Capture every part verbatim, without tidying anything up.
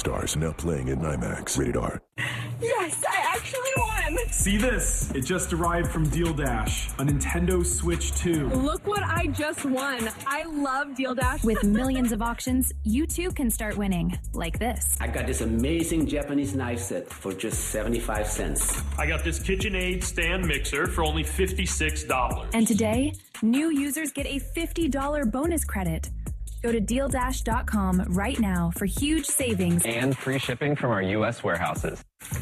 Stars, now playing in IMAX. Rated R. Yes, I actually won! See this? It just arrived from Deal Dash, a Nintendo Switch two. Look what I just won. I love Deal Dash. With millions of auctions, you too can start winning. Like this. I got this amazing Japanese knife set for just seventy-five cents. I got this KitchenAid stand mixer for only fifty-six dollars. And today, new users get a fifty dollars bonus credit. Go to deal dash dot com right now for huge savings and free shipping from our U S warehouses.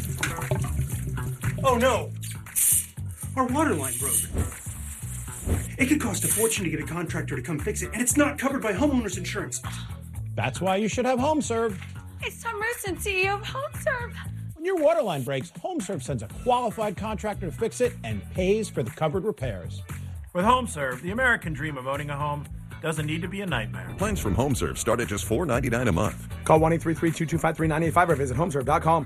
Oh no! Our water line broke. It could cost a fortune to get a contractor to come fix it, and it's not covered by homeowners insurance. That's why you should have HomeServe. It's Tom Merson, C E O of HomeServe. When your water line breaks, HomeServe sends a qualified contractor to fix it and pays for the covered repairs. With HomeServe, the American dream of owning a home doesn't need to be a nightmare. Plans from HomeServe start at just four dollars and ninety-nine cents a month. Call one eight three three, two two five, three nine eight five or visit homeserve dot com.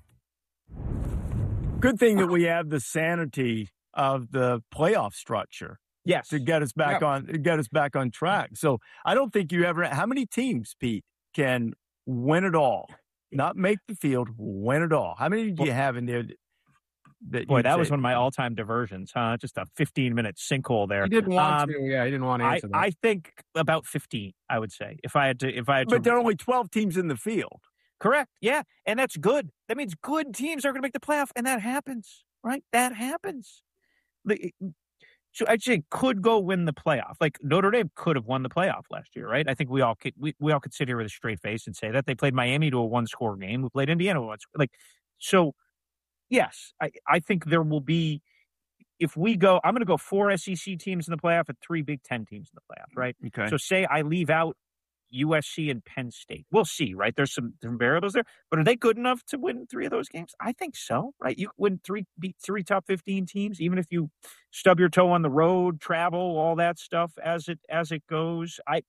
Good thing that we have the sanity of the playoff structure. Yes. To get us back yep. on get us back on track. So I don't think you ever how many teams, Pete, can win it all? Not make the field, win it all. How many do you have in there? That, that Boy, that say? was one of my all-time diversions, huh? Just a fifteen-minute sinkhole there. He didn't want um, to. Yeah, he didn't want to answer I, that. I think about fifteen, I would say, if I had to. If I had but to, there are only twelve teams in the field. Correct. Yeah, and that's good. That means good teams are going to make the playoff, and that happens, right? That happens. The, so I'd say could go win the playoff. Like Notre Dame could have won the playoff last year, right? I think we all could. We, we all could sit here with a straight face and say that they played Miami to a one-score game. We played Indiana to a one-score. Like so. Yes, I, I think there will be, if we go, I'm going to go four S E C teams in the playoff and three Big Ten teams in the playoff, right? Okay. So say I leave out U S C and Penn State. We'll see, right? There's some, some variables there, but are they good enough to win three of those games? I think so, right? You win three, beat three top fifteen teams, even if you stub your toe on the road, travel, all that stuff as it as it goes. I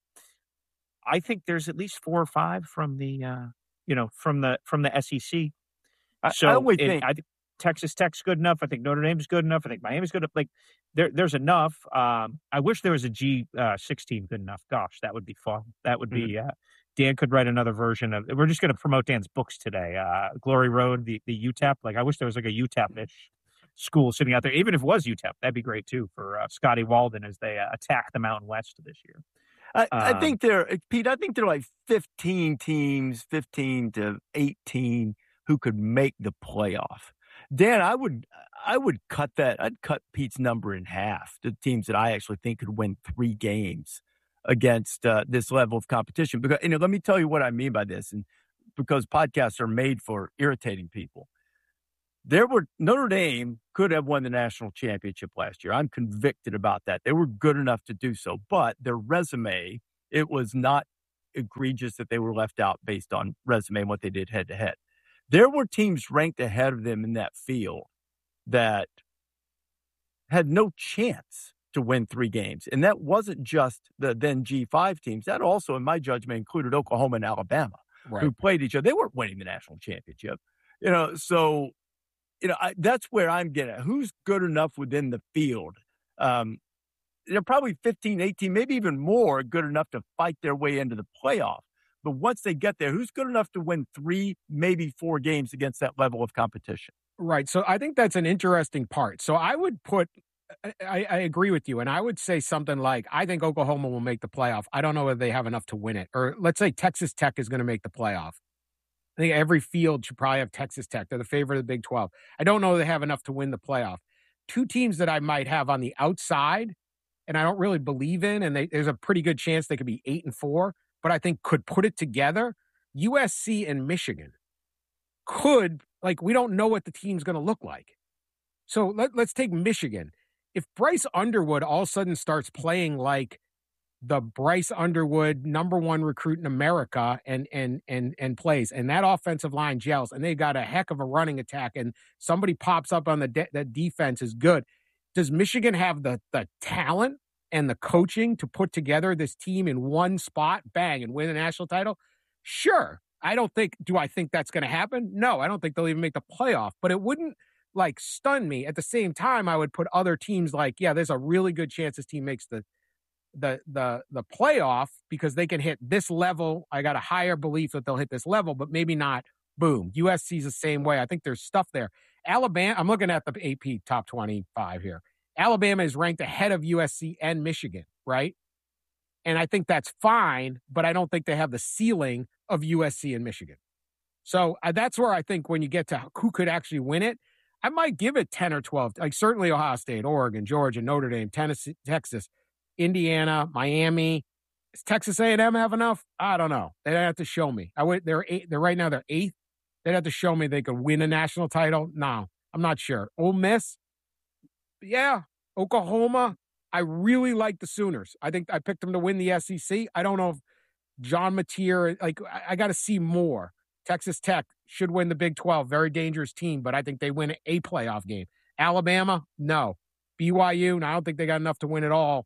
I think there's at least four or five from the, uh, you know, from the from the S E C. So I, I would it, think I think Texas Tech's good enough. I think Notre Dame's good enough. I think Miami's good enough. Like there, there's enough. Um, I wish there was a G uh, six team good enough. Gosh, that would be fun. That would be. Uh, Dan could write another version of. We're just going to promote Dan's books today. Uh, Glory Road, the the U T E P. Like I wish there was like a U T E P-ish school sitting out there. Even if it was U T E P, that'd be great too for uh, Scotty Walden as they uh, attack the Mountain West this year. I, I Um, think there, Pete. I think there are like fifteen teams, fifteen to eighteen, who could make the playoff. Dan, I would, I would cut that. I'd cut Pete's number in half. The teams that I actually think could win three games against uh, this level of competition. Because, you know, let me tell you what I mean by this, and because podcasts are made for irritating people. There were Notre Dame could have won the national championship last year. I'm convicted about that. They were good enough to do so, but their resume, it was not egregious that they were left out based on resume and what they did head to head. There were teams ranked ahead of them in that field that had no chance to win three games. And that wasn't just the then G five teams. That also, in my judgment, included Oklahoma and Alabama, right, who played each other. They weren't winning the national championship. You know, so you know, I, that's where I'm getting at. Who's good enough within the field? Um, they're probably fifteen, eighteen, maybe even more good enough to fight their way into the playoff. But once they get there, who's good enough to win three, maybe four games against that level of competition? Right. So I think that's an interesting part. So I would put, I, I agree with you. And I would say something like, I think Oklahoma will make the playoff. I don't know whether they have enough to win it. Or let's say Texas Tech is going to make the playoff. I think every field should probably have Texas Tech. They're the favorite of the Big twelve. I don't know they have enough to win the playoff. Two teams that I might have on the outside, and I don't really believe in, and they, there's a pretty good chance they could be eight and four, but I think could put it together. U S C and Michigan could, like, we don't know what the team's going to look like. So let, let's take Michigan. If Bryce Underwood all of a sudden starts playing like the Bryce Underwood number one recruit in America and and and and plays, and that offensive line gels, and they got a heck of a running attack, and somebody pops up on the de- that defense is good. Does Michigan have the the talent and the coaching to put together this team in one spot, bang, and win a national title? Sure. I don't think, do I think that's going to happen? No, I don't think they'll even make the playoff, but it wouldn't like stun me. At the same time, I would put other teams like, yeah, there's a really good chance this team makes the the the the playoff because they can hit this level. I got a higher belief that they'll hit this level, but maybe not. Boom. U S C's the same way. I think there's stuff there. Alabama, I'm looking at the A P top twenty-five here. Alabama is ranked ahead of U S C and Michigan, right? And I think that's fine, but I don't think they have the ceiling of U S C and Michigan. So uh, that's where I think when you get to who could actually win it, I might give it ten or twelve. Like certainly Ohio State, Oregon, Georgia, Notre Dame, Tennessee, Texas, Indiana, Miami. Does Texas A and M have enough? I don't know. They'd have to show me. I would. They're eight. They're right now. They're eighth. They'd have to show me they could win a national title. No, I'm not sure. Ole Miss, yeah. Oklahoma. I really like the Sooners. I think I picked them to win the S E C. I don't know if John Mateer. Like I, I got to see more. Texas Tech should win the Big twelve. Very dangerous team, but I think they win a playoff game. Alabama, no. B Y U, no, I don't think they got enough to win it all.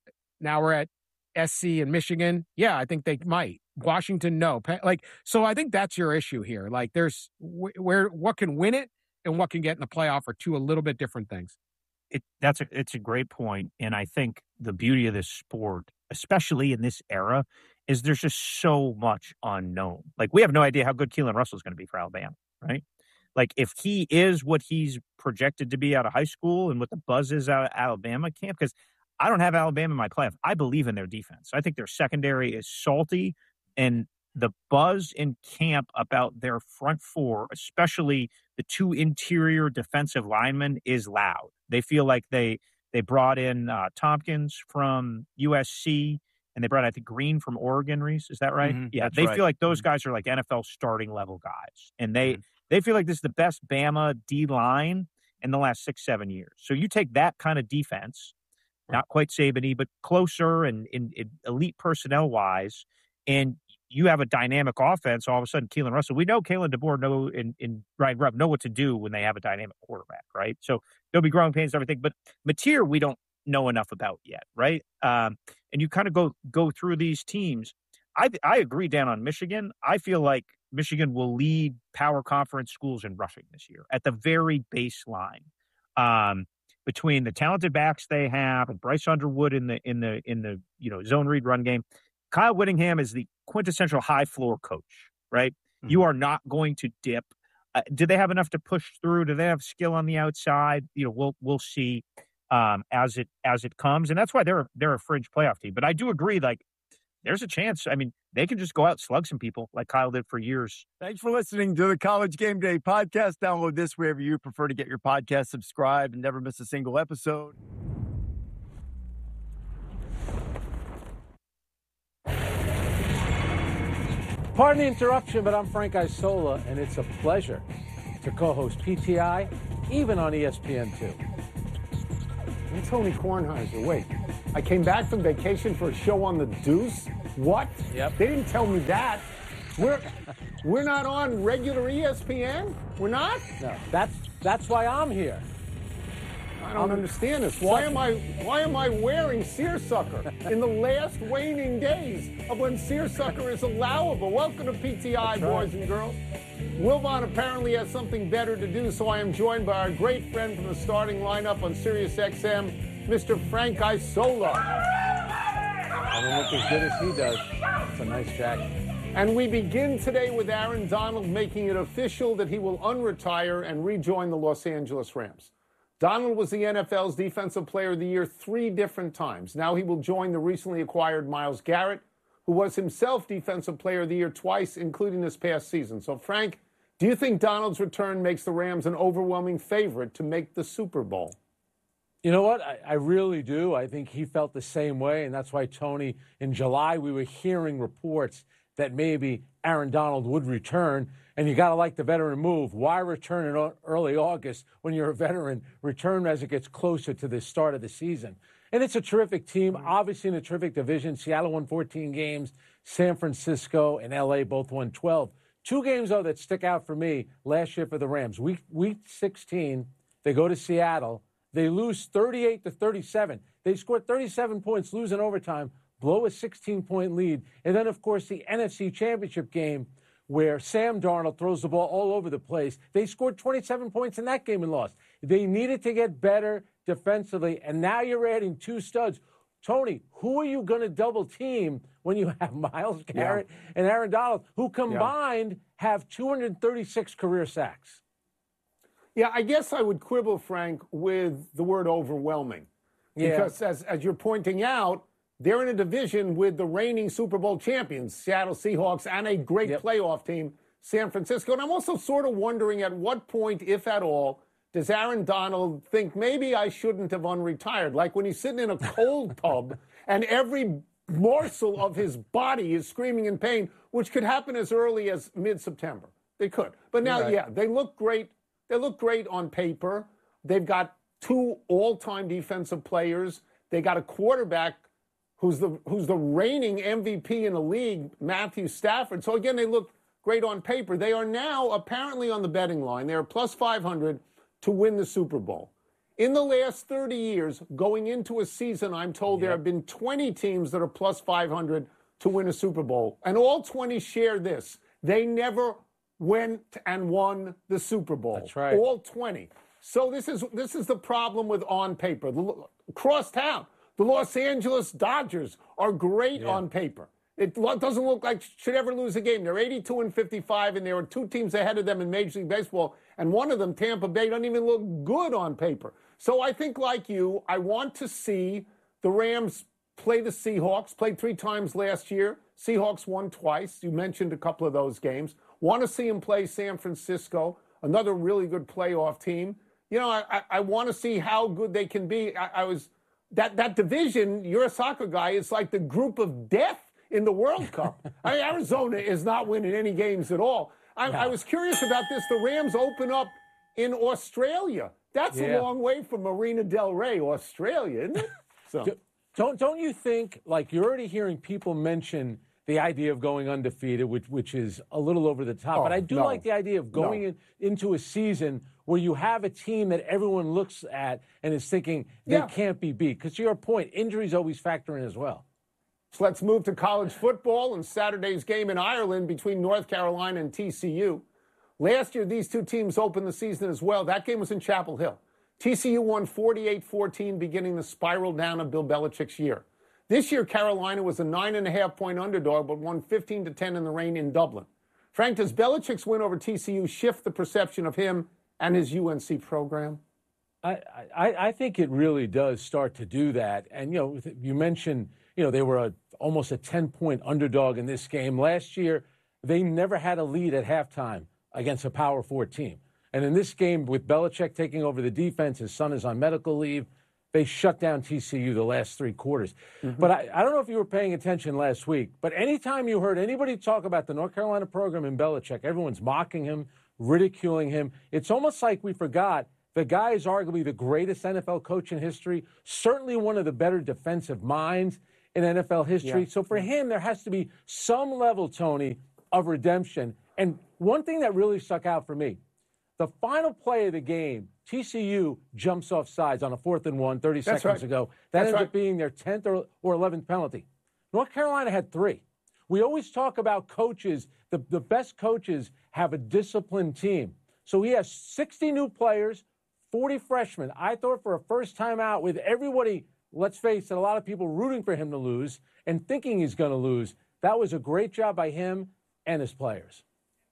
Now we're at S C and Michigan. Yeah, I think they might. Washington, no. Like, so I think that's your issue here. Like, there's where what can win it and what can get in the playoff are two a little bit different things. It that's a it's a great point, and I think the beauty of this sport, especially in this era, is there's just so much unknown. Like, we have no idea how good Keelan Russell is going to be for Alabama, right? Like, if he is what he's projected to be out of high school and what the buzz is out of Alabama camp, because I don't have Alabama in my playoff. I believe in their defense. I think their secondary is salty, and the buzz in camp about their front four, especially the two interior defensive linemen, is loud. They feel like they they brought in uh, Tompkins from U S C, and they brought, I think, Green from Oregon, Reese. Is that right? Mm-hmm, yeah, they right. feel like those guys are like N F L starting level guys, and they mm-hmm. they feel like this is the best Bama D line in the last six, seven years. So you take that kind of defense, not quite Saban-y, but closer and in, in elite personnel-wise, and you have a dynamic offense. All of a sudden, Keelan Russell, we know Kalen DeBoer know and, and Ryan Rupp know what to do when they have a dynamic quarterback, right? So there'll be growing pains and everything, but Mateer, we don't know enough about yet, right? Um, and you kind of go go through these teams. I I agree, Dan, on Michigan. I feel like Michigan will lead power conference schools in rushing this year at the very baseline. Um, between the talented backs they have and Bryce Underwood in the in the in the you know zone read run game, Kyle Whittingham is the quintessential high floor coach, right? Mm-hmm. You are not going to dip. Uh, do they have enough to push through? Do they have skill on the outside? You know, we'll we'll see um, as it as it comes, and that's why they're they're a fringe playoff team. But I do agree, like there's a chance. I mean, they can just go out and slug some people like Kyle did for years. Thanks for listening to the College Game Day podcast. Download this wherever you prefer to get your podcast. Subscribe and never miss a single episode. Pardon the interruption, but I'm Frank Isola, and it's a pleasure to co-host P T I, even on E S P N two. I'm Tony Kornheiser. Wait, I came back from vacation for a show on the Deuce? What? Yep. They didn't tell me that. We're we're not on regular E S P N? We're not? No, that's that's why I'm here. I don't understand this. Why am I why am I wearing seersucker in the last waning days of when seersucker is allowable? Welcome to P T I, That's boys right. and girls. Wilbon apparently has something better to do, so I am joined by our great friend from the starting lineup on Sirius X M, Mister Frank Isola. I don't look as good as he does. It's a nice jacket. And we begin today with Aaron Donald making it official that he will unretire and rejoin the Los Angeles Rams. Donald was the N F L's Defensive Player of the Year three different times. Now he will join the recently acquired Myles Garrett, who was himself Defensive Player of the Year twice, including this past season. So, Frank, do you think Donald's return makes the Rams an overwhelming favorite to make the Super Bowl? You know what? I, I really do. I think he felt the same way, and that's why, Tony, in July we were hearing reports that maybe Aaron Donald would return. And you got to like the veteran move. Why return in early August when you're a veteran? Return as it gets closer to the start of the season. And it's a terrific team, obviously in a terrific division. Seattle won fourteen games. San Francisco and L A both won twelve. Two games, though, that stick out for me last year for the Rams. Week, week sixteen, they go to Seattle. They lose thirty-eight to thirty-seven. They scored thirty-seven points, lose in overtime, blow a sixteen-point lead. And then, of course, the N F C Championship game, where Sam Darnold throws the ball all over the place. They scored twenty-seven points in that game and lost. They needed to get better defensively, and now you're adding two studs. Tony, who are you going to double team when you have Myles Garrett yeah. and Aaron Donald, who combined yeah. have two hundred thirty-six career sacks? Yeah, I guess I would quibble, Frank, with the word overwhelming. Yeah. Because as, as you're pointing out, they're in a division with the reigning Super Bowl champions, Seattle Seahawks, and a great yep. playoff team, San Francisco. And I'm also sort of wondering at what point, if at all, does Aaron Donald think maybe I shouldn't have unretired? Like when he's sitting in a cold tub and every morsel of his body is screaming in pain, which could happen as early as mid-September. They could. But now, right. yeah, they look great. They look great on paper. They've got two all-time defensive players. They got a quarterback who's the who's the reigning M V P in the league, Matthew Stafford. So, again, they look great on paper. They are now apparently on the betting line. They're plus five hundred to win the Super Bowl. In the last thirty years, going into a season, I'm told yep. there have been twenty teams that are plus five hundred to win a Super Bowl. And all twenty share this. They never went and won the Super Bowl. That's right. All twenty. So this is this is the problem with on paper. The, across town, the Los Angeles Dodgers are great yeah. on paper. It doesn't look like should ever lose a game. They're eighty-two and fifty-five, and there are two teams ahead of them in Major League Baseball, and one of them, Tampa Bay, doesn't even look good on paper. So I think, like you, I want to see the Rams play the Seahawks, played three times last year. Seahawks won twice. You mentioned a couple of those games. Want to see them play San Francisco, another really good playoff team. You know, I, I, I want to see how good they can be. I, I was that, that division, you're a soccer guy, it's like the group of death in the World Cup. I mean, Arizona is not winning any games at all. I, no. I was curious about this. The Rams open up in Australia. That's yeah. a long way from Marina Del Rey, Australia, isn't it? So. Don't don't you think, like, you're already hearing people mention the idea of going undefeated, which which is a little over the top. Oh, but I do no. like the idea of going no. in, into a season where you have a team that everyone looks at and is thinking they yeah. can't be beat. Because to your point, injuries always factor in as well. So let's move to college football and Saturday's game in Ireland between North Carolina and T C U. Last year, these two teams opened the season as well. That game was in Chapel Hill. T C U won forty-eight fourteen, beginning the spiral down of Bill Belichick's year. This year, Carolina was a nine and a half point underdog, but won fifteen to ten in the rain in Dublin. Frank, does Belichick's win over T C U shift the perception of him and his U N C program? I, I, I think it really does start to do that. And, you know, you mentioned, you know, they were a, almost a ten point underdog in this game. Last year, they never had a lead at halftime against a Power Four team. And in this game, with Belichick taking over the defense, his son is on medical leave, they shut down T C U the last three quarters. Mm-hmm. But I, I don't know if you were paying attention last week, but anytime you heard anybody talk about the North Carolina program and Belichick, everyone's mocking him, ridiculing him. It's almost like we forgot the guy is arguably the greatest N F L coach in history, certainly one of the better defensive minds in N F L history. Yeah. So for him, there has to be some level, Tony, of redemption. And one thing that really stuck out for me, the final play of the game, T C U jumps off sides on a fourth and one, thirty That's seconds right. ago. That That's ended right. up being their tenth or, or eleventh penalty. North Carolina had three. We always talk about coaches. The, the best coaches have a disciplined team. So he has sixty new players, forty freshmen. I thought for a first time out with everybody, let's face it, a lot of people rooting for him to lose and thinking he's going to lose. That was a great job by him and his players.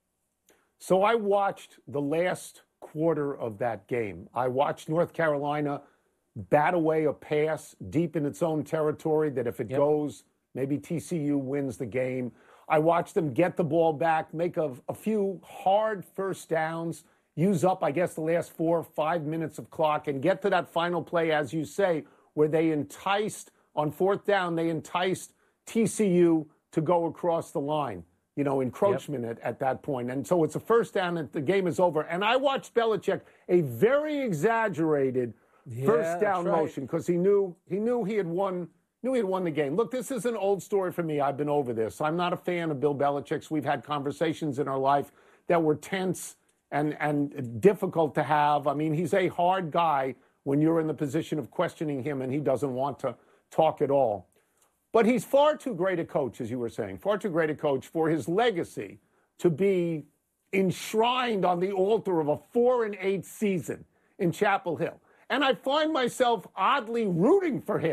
So I watched the last quarter of that game. I watched North Carolina bat away a pass deep in its own territory that if it Yep. goes, maybe T C U wins the game. I watched them get the ball back, make a, a few hard first downs, use up, I guess, the last four or five minutes of clock, and get to that final play, as you say, where they enticed, on fourth down, they enticed T C U to go across the line. You know, encroachment yep. at, at that point. And so it's a first down and the game is over. And I watched Belichick, a very exaggerated Yeah, first down right. motion, because he knew he knew he had won knew he had won the game. Look, this is an old story for me. I've been over this. I'm not a fan of Bill Belichick's. We've had conversations in our life that were tense and, and difficult to have. I mean, he's a hard guy when you're in the position of questioning him and he doesn't want to talk at all. But he's far too great a coach, as you were saying, far too great a coach for his legacy to be enshrined on the altar of a four and eight season in Chapel Hill. And I find myself oddly rooting for him.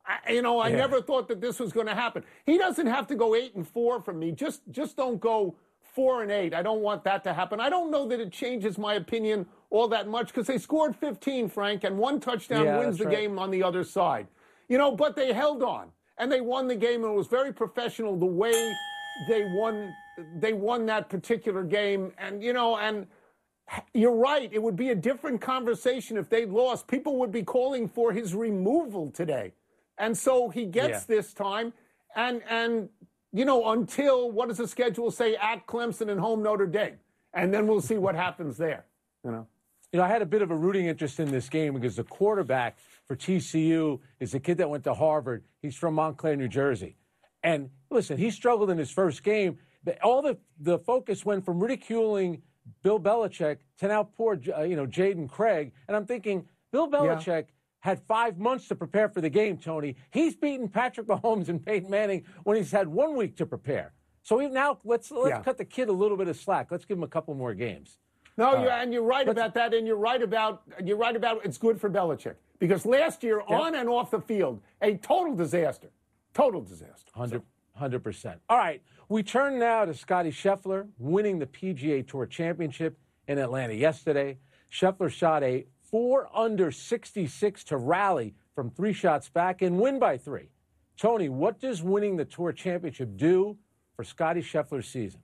I, you know, I Yeah. never thought that this was going to happen. He doesn't have to go eight and four from me. Just, just don't go four and eight. I don't want that to happen. I don't know that it changes my opinion all that much because they scored fifteen, Frank, and one touchdown Yeah, wins that's the right. game on the other side. You know, but they held on and they won the game, and it was very professional the way they won. They won that particular game, and you know, and. You're right. It would be a different conversation if they lost. People would be calling for his removal today. And so he gets Yeah. this time. And, and, you know, until, what does the schedule say, at Clemson and home Notre Dame? And then we'll see what happens there, you know. You know, I had a bit of a rooting interest in this game because the quarterback for T C U is a kid that went to Harvard. He's from Montclair, New Jersey. And listen, he struggled in his first game. But all the, the focus went from ridiculing Bill Belichick to now poor, uh, you know, Jaden Craig. And I'm thinking, Bill Belichick yeah. had five months to prepare for the game, Tony. He's beaten Patrick Mahomes and Peyton Manning when he's had one week to prepare. So we now let's let's yeah. cut the kid a little bit of slack. Let's give him a couple more games. No, uh, you're, and you're right about that, and you're right about you're right about it's good for Belichick because last year yeah. on and off the field, a total disaster, total disaster. Hundred. Hundred percent. All right, we turn now to Scotty Scheffler winning the P G A Tour Championship in Atlanta yesterday. Scheffler shot a four under sixty-six to rally from three shots back and win by three. Tony, what does winning the Tour Championship do for Scotty Scheffler's season?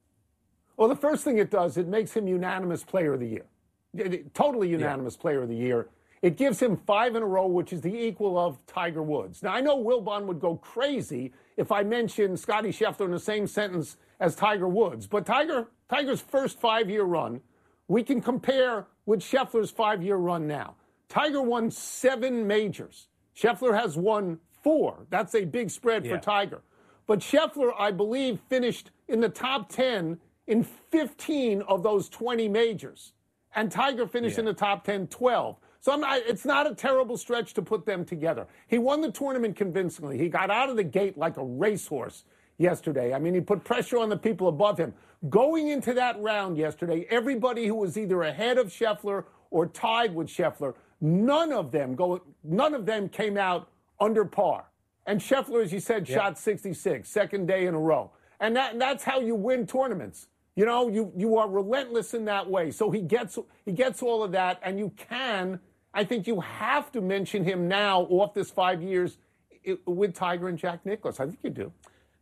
Well, the first thing it does, it makes him unanimous Player of the Year, totally unanimous yeah. Player of the Year. It gives him five in a row, which is the equal of Tiger Woods. Now, I know Wilbon would go crazy if I mentioned Scotty Scheffler in the same sentence as Tiger Woods. But Tiger, Tiger's first five-year run, we can compare with Scheffler's five-year run now. Tiger won seven majors. Scheffler has won four. That's a big spread yeah. for Tiger. But Scheffler, I believe, finished in the top ten in fifteen of those twenty majors. And Tiger finished yeah. in the top ten, twelve. So I'm not, it's not a terrible stretch to put them together. He won the tournament convincingly. He got out of the gate like a racehorse yesterday. I mean, he put pressure on the people above him. Going into that round yesterday, everybody who was either ahead of Scheffler or tied with Scheffler, none of them go. None of them came out under par. And Scheffler, as you said, yep. shot sixty-six, second day in a row. And that, that's how you win tournaments. You know, you, you are relentless in that way. So he gets he gets all of that, and you can. I think you have to mention him now off this five years with Tiger and Jack Nicklaus. I think you do.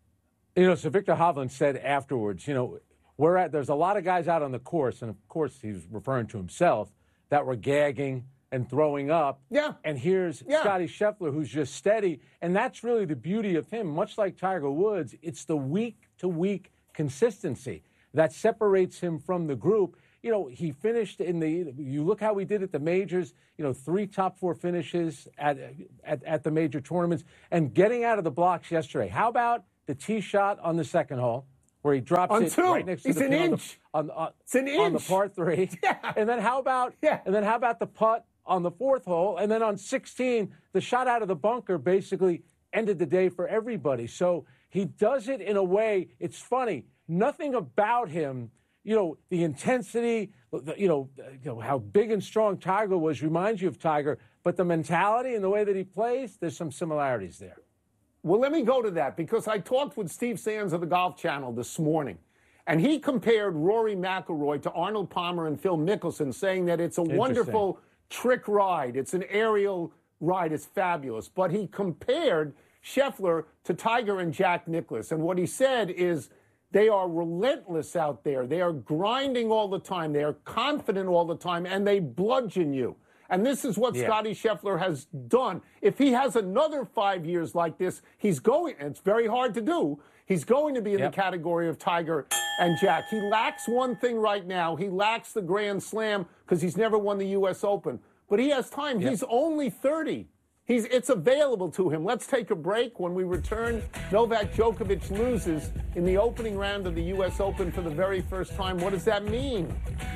You know, so Victor Hovland said afterwards, you know, we're at, there's a lot of guys out on the course, and of course he's referring to himself, that were gagging and throwing up. Yeah. And here's yeah. Scotty Scheffler, who's just steady. And that's really the beauty of him. Much like Tiger Woods, it's the week-to-week consistency that separates him from the group. You know, he finished in the, you look how he did at the majors, you know, three top four finishes at, at, at the major tournaments and getting out of the blocks yesterday. How about the tee shot on the second hole where he drops on it two. right next to it's the an pin inch. On the, on, it's an on inch. the par three. Yeah. And then how about, yeah. and then how about the putt on the fourth hole? And then on sixteen, the shot out of the bunker basically ended the day for everybody. So he does it in a way, it's funny, nothing about him, you know, the intensity, the, you, know, you know, how big and strong Tiger was reminds you of Tiger, but the mentality and the way that he plays, there's some similarities there. Well, let me go to that because I talked with Steve Sands of the Golf Channel this morning, and he compared Rory McIlroy to Arnold Palmer and Phil Mickelson, saying that it's a wonderful trick ride. It's an aerial ride. It's fabulous. But he compared Scheffler to Tiger and Jack Nicklaus, and what he said is, they are relentless out there. They are grinding all the time. They are confident all the time, and they bludgeon you. And this is what yeah. Scotty Scheffler has done. If he has another five years like this, he's going, and it's very hard to do, he's going to be in yep. the category of Tiger and Jack. He lacks one thing right now. He lacks the Grand Slam because he's never won the U S Open. But he has time. Yep. He's only thirty. He's, it's available to him. Let's take a break. When we return, Novak Djokovic loses in the opening round of the U S Open for the very first time. What does that mean?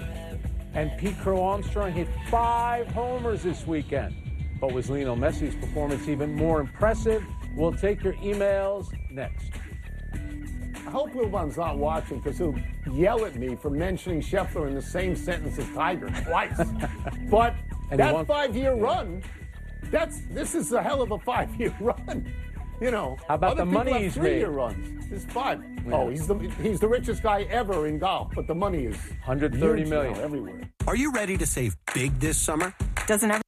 And Pete Crow-Armstrong hit five homers this weekend. But was Lionel Messi's performance even more impressive? We'll take your emails next. I hope Wilbon's not watching because he'll yell at me for mentioning Scheffler in the same sentence as Tiger twice. But that five-year run... That's this is a hell of a five-year run. You know, How about other the people money have he's three-year made? runs. This is five. Oh, he's the he's the richest guy ever in golf, but the money is one hundred thirty huge million now everywhere. Are you ready to save big this summer? Doesn't ever.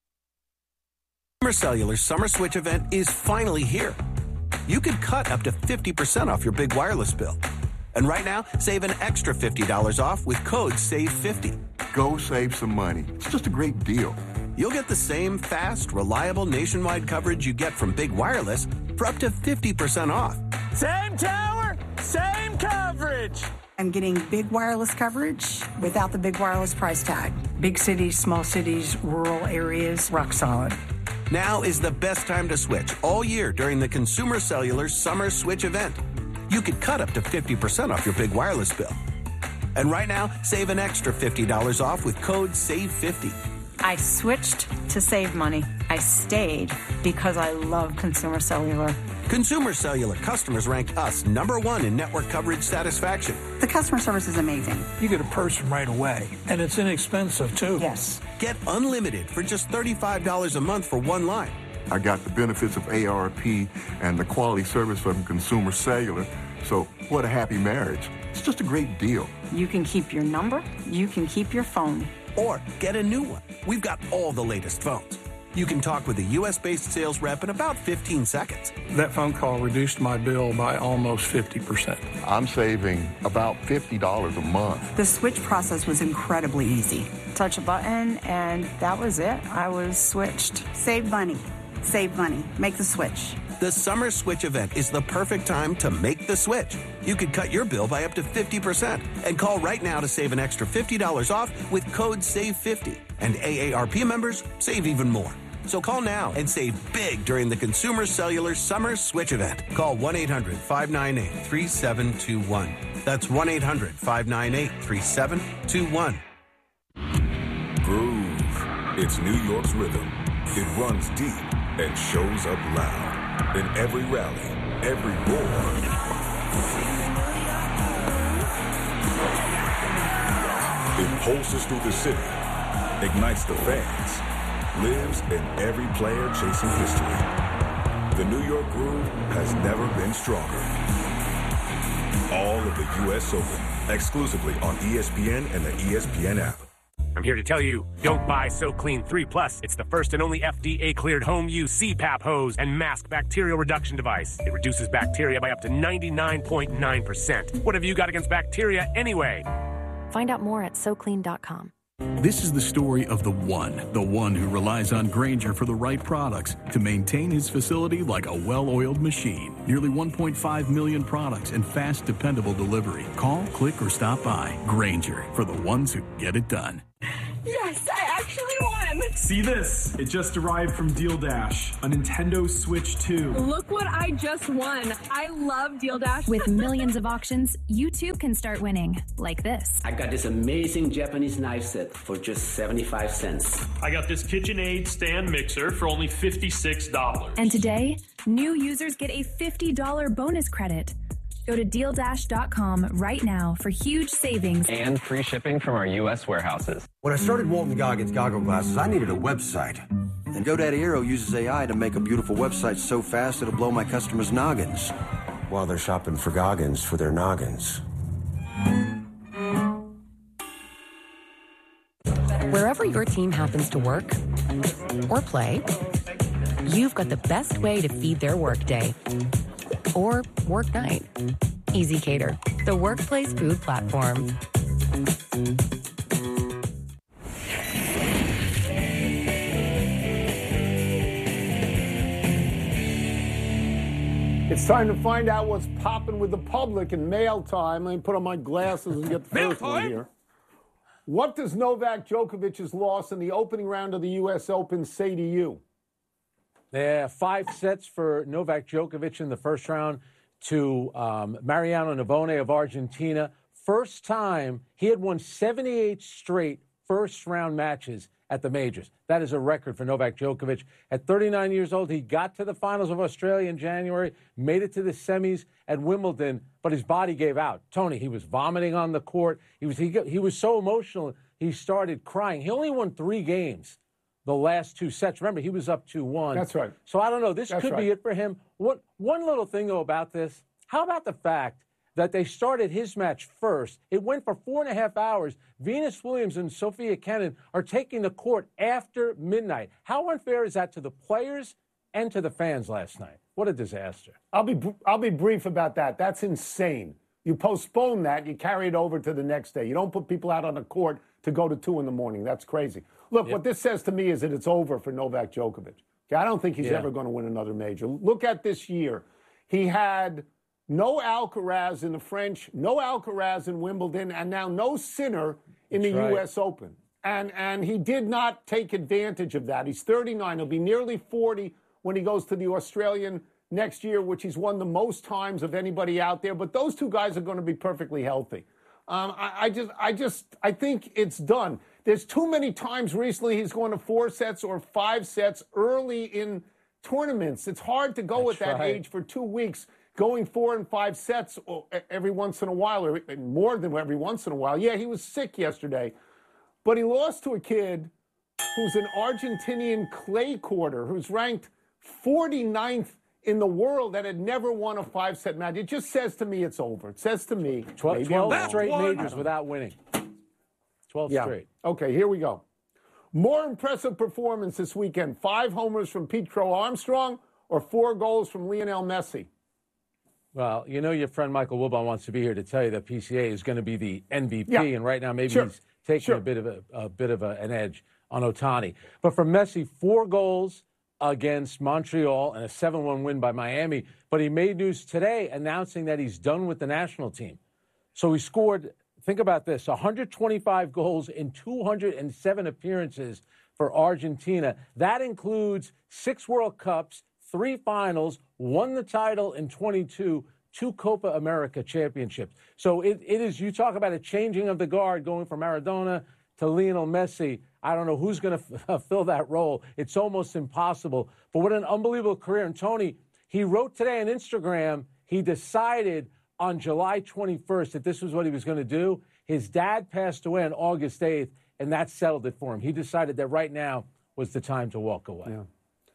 Summer Cellular's Summer Switch event is finally here. You could cut up to fifty percent off your big wireless bill. And right now, save an extra fifty dollars off with code save fifty. Go save some money. It's just a great deal. You'll get the same fast, reliable nationwide coverage you get from big wireless for up to fifty percent off. Same tower, same coverage. I'm getting big wireless coverage without the big wireless price tag. Big cities, small cities, rural areas, rock solid. Now is the best time to switch all year during the Consumer Cellular Summer Switch event. You could cut up to fifty percent off your big wireless bill. And right now, save an extra fifty dollars off with code save fifty. I switched to save money. I stayed because I love Consumer Cellular. Consumer Cellular customers rank us number one in network coverage satisfaction. The customer service is amazing. You get a person right away, and it's inexpensive, too. Yes. Get unlimited for just thirty-five dollars a month for one line. I got the benefits of A R P and the quality service from Consumer Cellular. So what a happy marriage. It's just a great deal. You can keep your number. You can keep your phone. Or get a new one. We've got all the latest phones. You can talk with a U S-based sales rep in about fifteen seconds. That phone call reduced my bill by almost fifty percent. I'm saving about fifty dollars a month. The switch process was incredibly easy. Touch a button, and that was it. I was switched. Save money. Save money. Make the switch. The Summer Switch event is the perfect time to make the switch. You could cut your bill by up to fifty percent and call right now to save an extra fifty dollars off with code save fifty. And A A R P members save even more. So call now and save big during the Consumer Cellular Summer Switch event. Call one eight hundred five nine eight three seven two one. That's one eight hundred five nine eight three seven two one. Groove. It's New York's rhythm. It runs deep and shows up loud. In every rally, every roar. It pulses through the city, ignites the fans, lives in every player chasing history. The New York Groove has never been stronger. All of the U S Open, exclusively on E S P N and the E S P N app. I'm here to tell you, don't buy SoClean three plus. It's the first and only F D A-cleared home-use C PAP hose and mask bacterial reduction device. It reduces bacteria by up to ninety-nine point nine percent. What have you got against bacteria anyway? Find out more at so clean dot com. This is the story of the one, the one who relies on Grainger for the right products to maintain his facility like a well-oiled machine. Nearly one point five million products and fast, dependable delivery. Call, click, or stop by. Grainger, for the ones who get it done. Yes, I actually won. See this? It just arrived from Deal Dash, a Nintendo Switch two. Look what I just won. I love Deal Dash. With millions of auctions, you too can start winning, like this. I got this amazing Japanese knife set for just seventy-five cents. I got this KitchenAid stand mixer for only fifty-six dollars. And today, new users get a fifty dollars bonus credit. Go to deal dash dot com right now for huge savings and free shipping from our U S warehouses. When I started Walton Goggins Goggle Glasses, I needed a website. And GoDaddy Aero uses A I to make a beautiful website so fast it'll blow my customers' noggins while they're shopping for Goggins for their noggins. Wherever your team happens to work or play, you've got the best way to feed their workday. Or work night. Easy Cater, the workplace food platform. It's time to find out what's popping with the public in mail time. Let me put on my glasses and get the first one here. What does Novak Djokovic's loss in the opening round of the U S Open say to you? Yeah, five sets for Novak Djokovic in the first round to um, Mariano Navone of Argentina. First time he had won seventy-eight straight first-round matches at the majors. That is a record for Novak Djokovic. At thirty-nine years old, he got to the finals of Australia in January, made it to the semis at Wimbledon, but his body gave out. Tony, he was vomiting on the court. He was he, he was so emotional, he started crying. He only won three games the last two sets. Remember, he was up two one. That's right. So I don't know. This That's could right. be it for him. What, one little thing, though, about this, how about the fact that they started his match first? It went for four and a half hours. Venus Williams and Sophia Kenin are taking the court after midnight. How unfair is that to the players and to the fans last night? What a disaster. I'll be I'll be brief about that. That's insane. You postpone that, you carry it over to the next day. You don't put people out on the court to go to two in the morning. That's crazy. Look, Yep. what this says to me is that it's over for Novak Djokovic. Okay, I don't think he's Yeah. ever going to win another major. Look at this year. He had no Alcaraz in the French, no Alcaraz in Wimbledon, and now no Sinner in That's the right. U S Open. And and he did not take advantage of that. He's thirty-nine. He'll be nearly forty when he goes to the Australian next year, which he's won the most times of anybody out there. But those two guys are going to be perfectly healthy. Um, I, I just, I just, I think it's done. There's too many times recently he's going to four sets or five sets early in tournaments. It's hard to go That's at that right. age for two weeks, going four and five sets o- every once in a while, or more than every once in a while. Yeah, he was sick yesterday, but he lost to a kid who's an Argentinian clay courter who's ranked forty-ninth in the world that had never won a five-set match. It just says to me it's over. It says to me, twelve, maybe I'm twelve wrong. straight majors without winning. twelve Yeah. straight. Okay, here we go. More impressive performance this weekend. Five homers from Pete Crow Armstrong or four goals from Lionel Messi? Well, you know your friend Michael Wilbon wants to be here to tell you that P C A is going to be the M V P, Yeah. and right now maybe Sure. he's taking Sure. a bit of a, a bit of a, an edge on Ohtani. But for Messi, four goals against Montreal and a seven one win by Miami. But he made news today announcing that he's done with the national team. So he scored, think about this, one hundred twenty-five goals in two hundred seven appearances for Argentina. That includes six World Cups, three finals, won the title in twenty-two, two Copa America championships. So it, it is, you talk about a changing of the guard going from Maradona to Lionel Messi. I don't know who's going to f- fill that role. It's almost impossible. But what an unbelievable career. And Tony, he wrote today on Instagram, he decided on July twenty-first that this was what he was going to do. His dad passed away on August eighth, and that settled it for him. He decided that right now was the time to walk away. Yeah.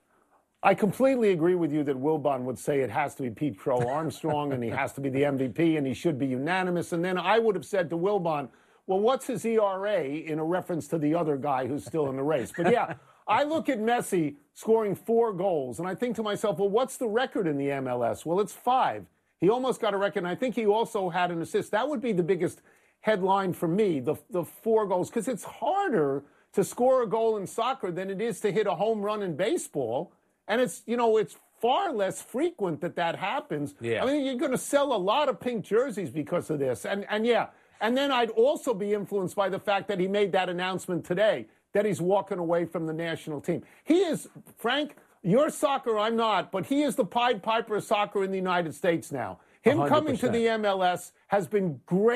I completely agree with you that Wilbon would say it has to be Pete Crow Armstrong and he has to be the M V P and he should be unanimous. And then I would have said to Wilbon, well, what's his E R A in a reference to the other guy who's still in the race? But yeah, I look at Messi scoring four goals and I think to myself, well, what's the record in the M L S? Well, it's five. He almost got a record, and I think he also had an assist. That would be the biggest headline for me, the, the four goals, because it's harder to score a goal in soccer than it is to hit a home run in baseball. And it's, you know, it's far less frequent that that happens. Yeah. I mean, you're going to sell a lot of pink jerseys because of this. And, and yeah, and then I'd also be influenced by the fact that he made that announcement today, that he's walking away from the national team. He is, Frank, you're soccer, I'm not, but he is the Pied Piper of soccer in the United States now. Him one hundred coming to percent. the M L S has been great.